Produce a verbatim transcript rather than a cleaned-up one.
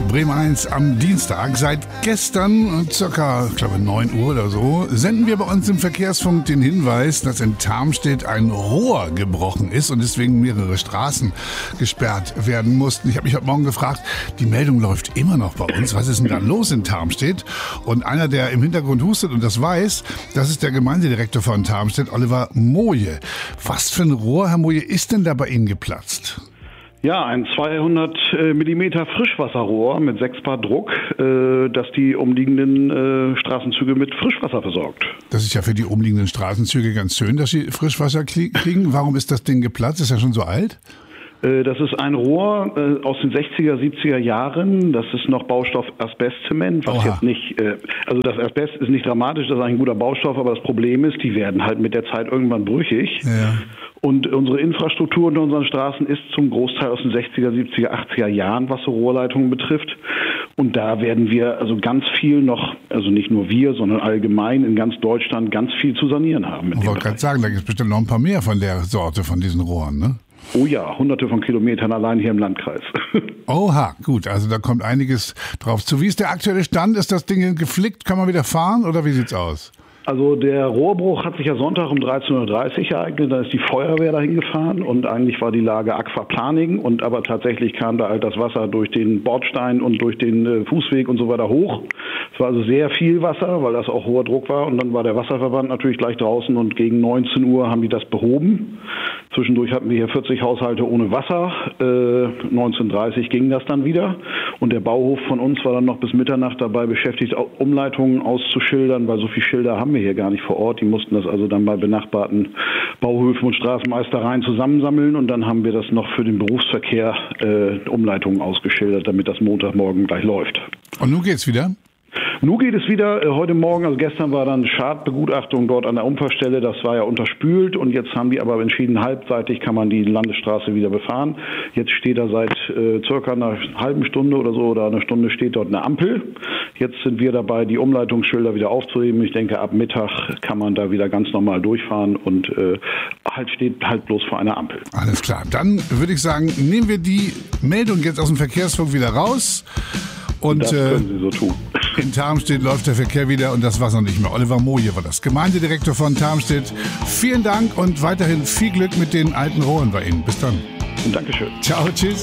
Bremen eins am Dienstag. Seit gestern, circa, ich glaube neun Uhr oder so, senden wir bei uns im Verkehrsfunk den Hinweis, dass in Tarmstedt ein Rohr gebrochen ist und deswegen mehrere Straßen gesperrt werden mussten. Ich habe mich heute Morgen gefragt, die Meldung läuft immer noch bei uns. Was ist denn da los in Tarmstedt? Und einer, der im Hintergrund hustet und das weiß, das ist der Gemeindedirektor von Tarmstedt, Oliver Moje. Was für ein Rohr, Herr Moje, ist denn da bei Ihnen geplatzt? Ja, ein zweihundert Millimeter Frischwasserrohr mit sechs Bar Druck, äh, das die umliegenden äh, Straßenzüge mit Frischwasser versorgt. Das ist ja für die umliegenden Straßenzüge ganz schön, dass sie Frischwasser kriegen. Warum ist das Ding geplatzt? Ist ja schon so alt? Das ist ein Rohr äh, aus den sechziger, siebziger Jahren. Das ist noch Baustoff Asbestzement, was Oha. jetzt nicht, äh, also das Asbest ist nicht dramatisch, das ist ein guter Baustoff, aber das Problem ist, die werden halt mit der Zeit irgendwann brüchig. Ja. Und unsere Infrastruktur unter unseren Straßen ist zum Großteil aus den sechziger, siebziger, achtziger Jahren, was so Rohrleitungen betrifft. Und da werden wir also ganz viel noch, also nicht nur wir, sondern allgemein in ganz Deutschland ganz viel zu sanieren haben. Ich wollte gerade sagen, da gibt es bestimmt noch ein paar mehr von der Sorte, von diesen Rohren, ne? Oh ja, hunderte von Kilometern allein hier im Landkreis. Oha, gut, also da kommt einiges drauf zu. Wie ist der aktuelle Stand? Ist das Ding geflickt? Kann man wieder fahren oder wie sieht's aus? Also der Rohrbruch hat sich ja Sonntag um dreizehn Uhr dreißig ereignet, da ist die Feuerwehr dahin gefahren und eigentlich war die Lage Aquaplaning und aber tatsächlich kam da halt das Wasser durch den Bordstein und durch den äh, Fußweg und so weiter hoch. Es war also sehr viel Wasser, weil das auch hoher Druck war und dann war der Wasserverband natürlich gleich draußen und gegen neunzehn Uhr haben die das behoben. Zwischendurch hatten wir hier vierzig Haushalte ohne Wasser, äh, neunzehn Uhr dreißig ging das dann wieder und der Bauhof von uns war dann noch bis Mitternacht dabei beschäftigt, Umleitungen auszuschildern, weil so viele Schilder haben wir hier gar nicht vor Ort. Die mussten das also dann bei benachbarten Bauhöfen und Straßenmeistereien zusammensammeln und dann haben wir das noch für den Berufsverkehr äh, Umleitungen ausgeschildert, damit das Montagmorgen gleich läuft. Und nun geht's wieder? Nun geht es wieder, äh, heute Morgen, also gestern war dann Schadbegutachtung dort an der Unfallstelle, das war ja unterspült und jetzt haben die aber entschieden, halbseitig kann man die Landesstraße wieder befahren. Jetzt steht da seit äh, circa einer halben Stunde oder so oder einer Stunde steht dort eine Ampel. Jetzt sind wir dabei, die Umleitungsschilder wieder aufzuheben. Ich denke, ab Mittag kann man da wieder ganz normal durchfahren und äh, halt steht halt bloß vor einer Ampel. Alles klar, dann würde ich sagen, nehmen wir die Meldung jetzt aus dem Verkehrsfunk wieder raus. Und das können Sie so tun. Äh, in Tarmstedt läuft der Verkehr wieder und das war's noch nicht mehr. Oliver Moje war das, Gemeindedirektor von Tarmstedt. Vielen Dank und weiterhin viel Glück mit den alten Rohren bei Ihnen. Bis dann. Dankeschön. Ciao, tschüss.